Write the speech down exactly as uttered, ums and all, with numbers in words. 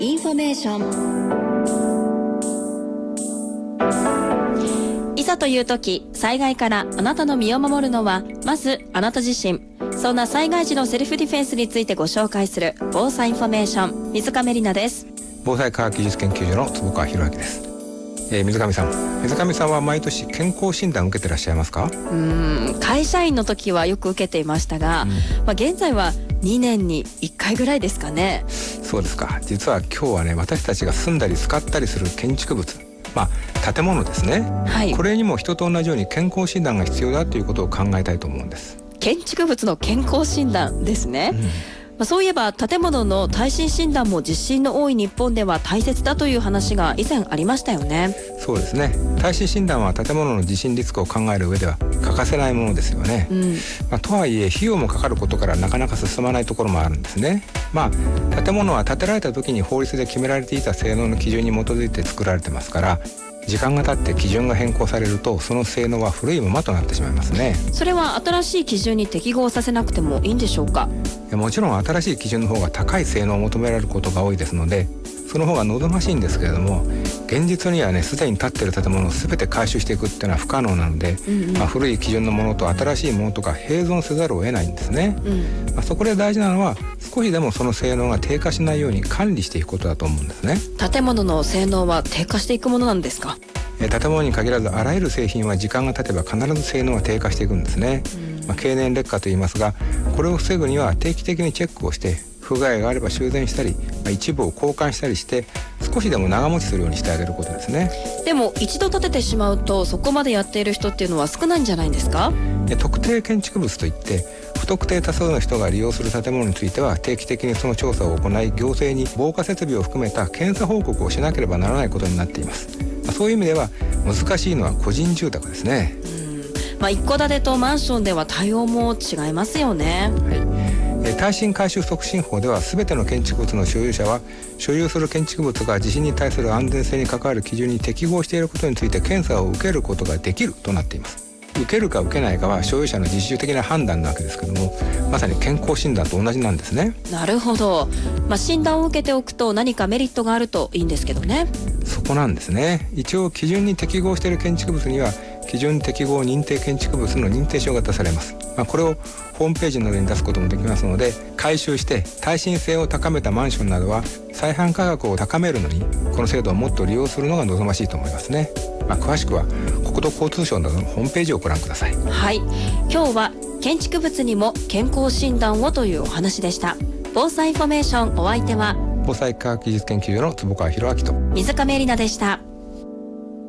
インフォメーション。いざという時、災害からあなたの身を守るのはまずあなた自身。そんな災害時のセルフディフェンスについてご紹介する防災インフォメーション、水上里奈です。 防災科学技術研究所の坪川博明です。えー、水上さん水上さんは毎年健康診断を受けてらっしゃいますか？ うーん会社員の時はよく受けていましたが、うんまあ、現在はにねんにいっかいぐらいですかね。 そうですか。実は今日はね、私たちが住んだり使ったりする建築物、まあ建物ですね、はい、これにも人と同じように健康診断が必要だということを考えたいと思うんです。 建築物の健康診断ですね、うんまあ、そういえば建物の耐震診断も地震の多い日本では大切だという話が以前ありましたよね。 そうですね。耐震診断は建物の地震リスクを考える上では欠かせないものですよね、うんまあ、とはいえ費用もかかることからなかなか進まないところもあるんですね。まあ建物は建てられた時に法律で決められていた性能の基準に基づいて作られてますから、時間が経って基準が変更されるとその性能は古いままとなってしまいますね。 それは新しい基準に適合させなくてもいいんでしょうか？ もちろん新しい基準の方が高い性能を求められることが多いですので、その方が望ましいんですけれども、現実にはね、すでに建っている建物を全て改修していくっていうのは不可能なので、うんうんまあ、古い基準のものと新しいものとか併存せざるを得ないんですね、うんまあ、そこで大事なのは少しでもその性能が低下しないように管理していくことだと思うんですね。 建物の性能は低下していくものなんですか？ 建物に限らずあらゆる製品は時間が経てば必ず性能が低下していくんですね、うんまあ、経年劣化といいますが、これを防ぐには定期的にチェックをして不具合があれば修繕したり、まあ、一部を交換したりして少しでも長持ちするようにしてあげることですね。 でも一度建ててしまうとそこまでやっている人っていうのは少ないんじゃないんですか？ 特定建築物といって不特定多数の人が利用する建物については定期的にその調査を行い、行政に防火設備を含めた検査報告をしなければならないことになっています。まあ、そういう意味では難しいのは個人住宅ですね。 うんまあ、一戸建てとマンションでは対応も違いますよね。 はい、耐震改修促進法では全ての建築物の所有者は所有する建築物が地震に対する安全性に関わる基準に適合していることについて検査を受けることができるとなっています。受けるか受けないかは所有者の自主的な判断なわけですけども、まさに健康診断と同じなんですね。 なるほど、まあ、診断を受けておくと何かメリットがあるといいんですけどね。 そこなんですね。一応基準に適合している建築物には基準適合認定建築物の認定証が出されます。まあ、これをホームページなどに出すこともできますので、改修して耐震性を高めたマンションなどは再販価格を高めるのにこの制度をもっと利用するのが望ましいと思いますね。まあ、詳しくは国土交通省などのホームページをご覧ください。 はい、今日は建築物にも健康診断をというお話でした。防災インフォメーション、お相手は防災科学技術研究所の坪川博明と水上里奈でした。